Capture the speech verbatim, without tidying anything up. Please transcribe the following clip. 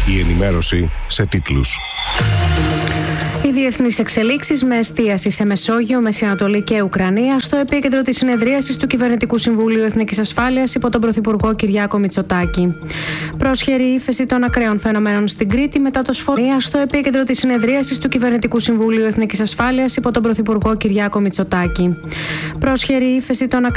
Η ενημέρωση σε τίτλους. Οι διεθνείς εξελίξεις με εστίαση σε Μεσόγειο, Μέση Ανατολή και Ουκρανία στο επίκεντρο της συνεδρίασης του Κυβερνητικού Συμβουλίου Εθνικής Ασφάλειας υπό τον Πρωθυπουργό Κυριάκο Μητσοτάκη. Πρόσχερη ύφεση των ακραίων φαινομένων στην Κρήτη μετά το σφοδρία στο επίκεντρο της συνεδρίασης του Κυβερνητικού Συμβουλίου Εθνικής Ασφάλειας υπό τον Πρωθυπουργό Κυριάκο Μητσοτάκη. Πρόσχερη ύφεση των